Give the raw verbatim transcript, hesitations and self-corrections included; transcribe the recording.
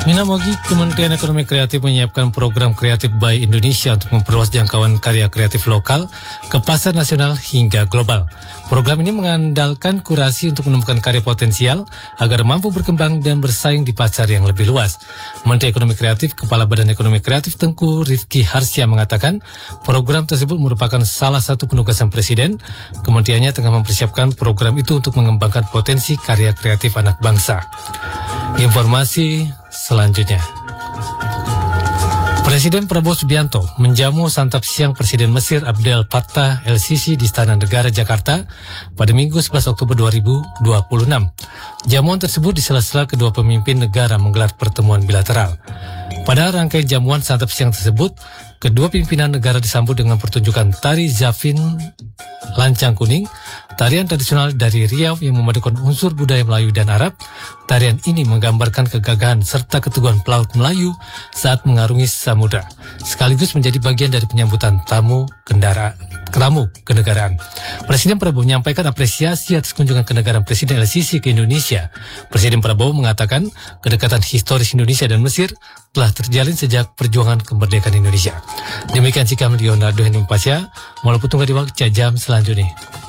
Minamogi, Kementerian Ekonomi Kreatif menyiapkan program Kreatif by Indonesia untuk memperluas jangkauan karya kreatif lokal ke pasar nasional hingga global. Program ini mengandalkan kurasi untuk menemukan karya potensial agar mampu berkembang dan bersaing di pasar yang lebih luas. Menteri Ekonomi Kreatif, Kepala Badan Ekonomi Kreatif Tengku Rifki Harsya mengatakan program tersebut merupakan salah satu penugasan Presiden. Kementeriannya tengah mempersiapkan program itu untuk mengembangkan potensi karya kreatif anak bangsa. Informasi selanjutnya. Presiden Prabowo Subianto menjamu santap siang Presiden Mesir Abdel Fattah el-Sisi di Istana Negara Jakarta pada Minggu sebelas Oktober dua ribu dua puluh enam. Jamuan tersebut di sela-sela kedua pemimpin negara menggelar pertemuan bilateral. Pada rangkaian jamuan santap siang tersebut, kedua pimpinan negara disambut dengan pertunjukan tari Zafin Lancang Kuning, tarian tradisional dari Riau yang memadukan unsur budaya Melayu dan Arab. Tarian ini menggambarkan kegagahan serta keteguhan pelaut Melayu saat mengarungi samudra, sekaligus menjadi bagian dari penyambutan tamu kendara, tamu kenegaraan. Presiden Prabowo menyampaikan apresiasi atas kunjungan kenegaraan Presiden el-Sisi ke Indonesia. Presiden Prabowo mengatakan kedekatan historis Indonesia dan Mesir telah terjalin sejak perjuangan kemerdekaan Indonesia. Demikian sikap Leonardo Henry Pasya, Maluku Tunggal di waktu jam selanjutnya.